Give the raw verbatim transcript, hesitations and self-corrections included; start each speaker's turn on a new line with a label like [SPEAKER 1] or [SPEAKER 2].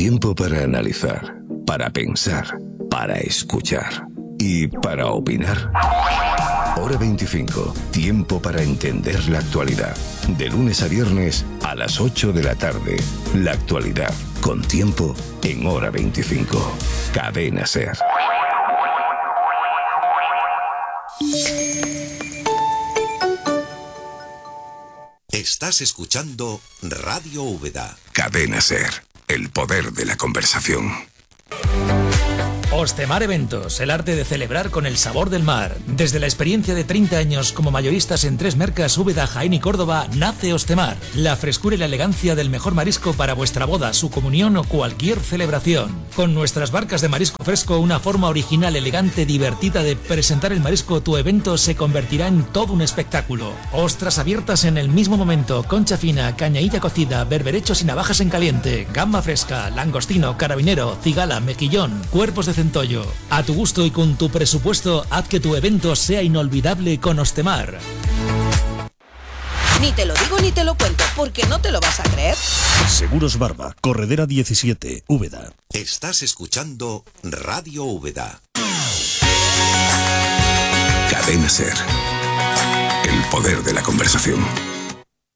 [SPEAKER 1] Tiempo para analizar, para pensar, para escuchar y para opinar. Hora veinticinco. Tiempo para entender la actualidad. De lunes a viernes a las ocho de la tarde. La actualidad con Tiempo en Hora veinticinco. Cadena SER.
[SPEAKER 2] Estás escuchando Radio Úbeda.
[SPEAKER 1] Cadena SER. El poder de la conversación.
[SPEAKER 3] Ostemar Eventos, el arte de celebrar con el sabor del mar. Desde la experiencia de treinta años como mayoristas en tres mercas, Úbeda, Jaén y Córdoba, nace Ostemar. La frescura y la elegancia del mejor marisco para vuestra boda, su comunión o cualquier celebración. Con nuestras barcas de marisco fresco, una forma original, elegante, divertida de presentar el marisco, tu evento se convertirá en todo un espectáculo. Ostras abiertas en el mismo momento, concha fina, cañailla cocida, berberechos y navajas en caliente, gamba fresca, langostino, carabinero, cigala, mejillón, cuerpos de centollo. A tu gusto y con tu presupuesto, haz que tu evento sea inolvidable con Ostemar.
[SPEAKER 4] Ni te lo digo ni te lo cuento, porque no te lo vas a creer.
[SPEAKER 5] Seguros Barba, Corredera diecisiete, Úbeda.
[SPEAKER 2] Estás escuchando Radio Úbeda.
[SPEAKER 1] Cadena SER. El poder de la conversación.